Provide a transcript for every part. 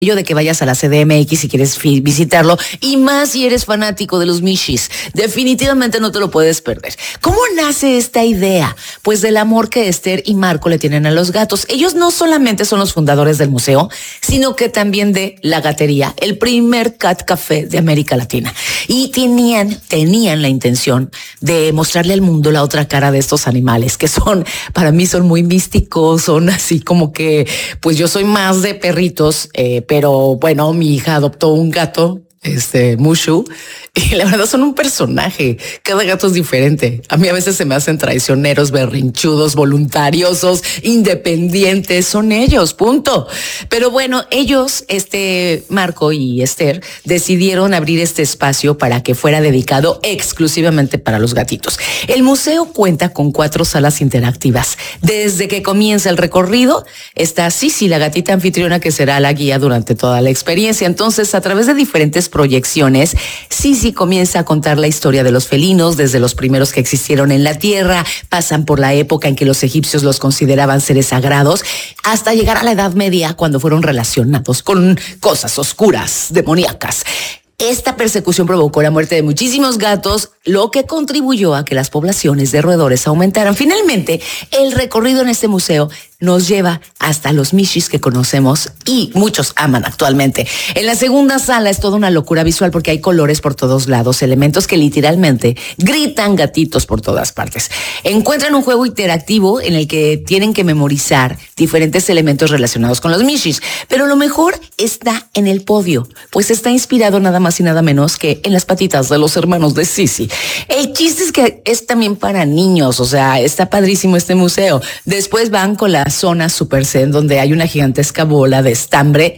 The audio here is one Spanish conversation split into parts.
de que vayas a la CDMX si quieres visitarlo, y más si eres fanático de los Mishis. Definitivamente no te lo puedes perder. ¿Cómo nace esta idea? Pues del amor que Esther y Marco le tienen a los gatos. Ellos no solamente son los fundadores del museo, sino que también de La Gatería, el primer cat café de América Latina. Y tenían la intención de mostrarle al mundo la otra cara de estos animales, que para mí son muy místicos, son así como que, pues yo soy más de perritos, pero bueno, mi hija adoptó un gato, Mushu, y la verdad son un personaje. Cada gato es diferente. A mí a veces se me hacen traicioneros, berrinchudos, voluntariosos, independientes. Son ellos, punto. Pero bueno, ellos, Marco y Esther, decidieron abrir este espacio para que fuera dedicado exclusivamente para los gatitos. El museo cuenta con 4 salas interactivas. Desde que comienza el recorrido, está Sisi, la gatita anfitriona, que será la guía durante toda la experiencia. Entonces, a través de diferentes proyecciones, Sisi comienza a contar la historia de los felinos, desde los primeros que existieron en la tierra, pasan por la época en que los egipcios los consideraban seres sagrados, hasta llegar a la Edad Media, cuando fueron relacionados con cosas oscuras, demoníacas. Esta persecución provocó la muerte de muchísimos gatos, lo que contribuyó a que las poblaciones de roedores aumentaran. Finalmente, el recorrido en este museo nos lleva hasta los Mishis que conocemos y muchos aman actualmente. En la segunda sala es toda una locura visual porque hay colores por todos lados, elementos que literalmente gritan gatitos por todas partes. Encuentran un juego interactivo en el que tienen que memorizar diferentes elementos relacionados con los Mishis, pero lo mejor está en el podio, pues está inspirado nada más y nada menos que en las patitas de los hermanos de Sisi. El chiste es que es también para niños, o sea, está padrísimo este museo. Después van con la zona Super Zen, donde hay una gigantesca bola de estambre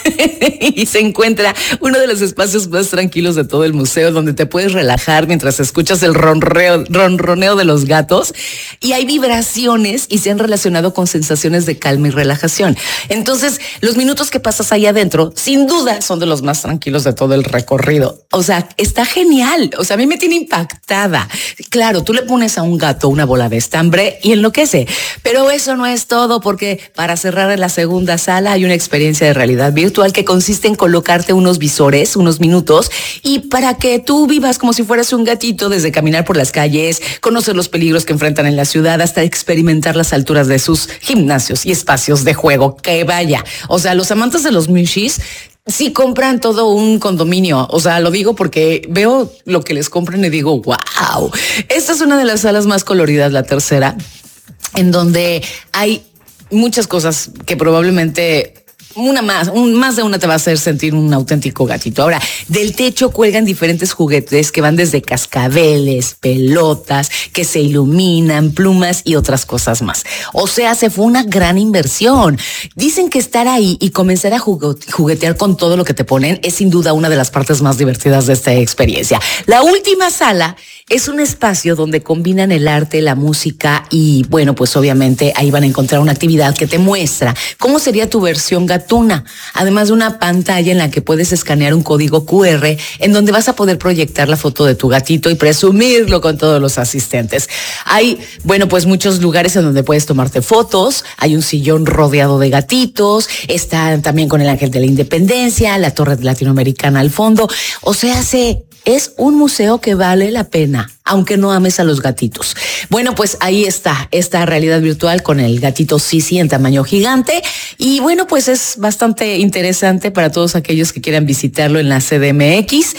y se encuentra uno de los espacios más tranquilos de todo el museo, donde te puedes relajar mientras escuchas el ronroneo de los gatos, y hay vibraciones y se han relacionado con sensaciones de calma y relajación. Entonces, los minutos que pasas ahí adentro, sin duda, son de los más tranquilos de todo el recorrido. O sea, está genial. O sea, a mí me tiene impactada. Claro, tú le pones a un gato una bola de estambre y enloquece, pero eso no es todo, porque para cerrar en la segunda sala hay una experiencia de realidad virtual que consiste en colocarte unos visores, unos minutos, y para que tú vivas como si fueras un gatito, desde caminar por las calles, conocer los peligros que enfrentan en la ciudad, hasta experimentar las alturas de sus gimnasios y espacios de juego. Que vaya, o sea, los amantes de los Mishis sí compran todo un condominio. O sea, lo digo porque veo lo que les compran y digo, wow. Esta es una de las salas más coloridas, la tercera, en donde hay muchas cosas que probablemente más de una te va a hacer sentir un auténtico gatito. Ahora, del techo cuelgan diferentes juguetes que van desde cascabeles, pelotas, que se iluminan, plumas y otras cosas más. O sea, se fue una gran inversión. Dicen que estar ahí y comenzar a juguetear con todo lo que te ponen es sin duda una de las partes más divertidas de esta experiencia. La última sala es un espacio donde combinan el arte, la música y, bueno, pues obviamente ahí van a encontrar una actividad que te muestra cómo sería tu versión gatuna, además de una pantalla en la que puedes escanear un código QR en donde vas a poder proyectar la foto de tu gatito y presumirlo con todos los asistentes. Hay, bueno, pues muchos lugares en donde puedes tomarte fotos, hay un sillón rodeado de gatitos, está también con el Ángel de la Independencia, la Torre Latinoamericana al fondo. O sea, es un museo que vale la pena, aunque no ames a los gatitos. Bueno, pues ahí está esta realidad virtual con el gatito Sisi en tamaño gigante. Y bueno, pues es bastante interesante para todos aquellos que quieran visitarlo en la CDMX.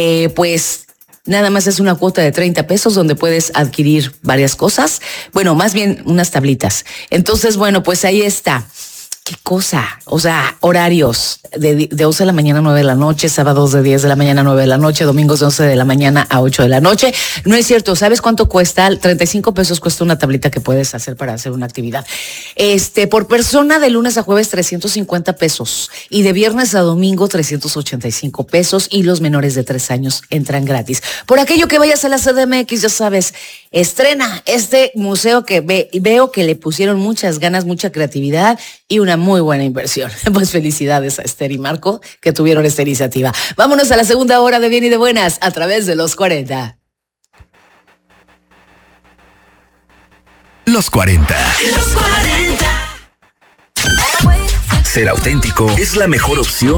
Pues nada más es una cuota de 30 pesos donde puedes adquirir varias cosas. Bueno, más bien unas tablitas. Entonces, bueno, pues ahí está. ¿Qué cosa? O sea, horarios de 11 de la mañana a 9 de la noche, sábados de 10 de la mañana a 9 de la noche, domingos de 11 de la mañana a 8 de la noche. No es cierto. ¿Sabes cuánto cuesta? 35 pesos cuesta una tablita que puedes hacer para hacer una actividad. Por persona de lunes a jueves 350 pesos y de viernes a domingo 385 pesos, y los menores de 3 años entran gratis. Por aquello que vayas a la CDMX, ya sabes, estrena este museo que veo que le pusieron muchas ganas, mucha creatividad y una muy buena inversión. Pues felicidades a Esther y Marco que tuvieron esta iniciativa. Vámonos a la segunda hora de Bien y de Buenas a través de Los 40. Los 40. Los 40. Ser auténtico es la mejor opción.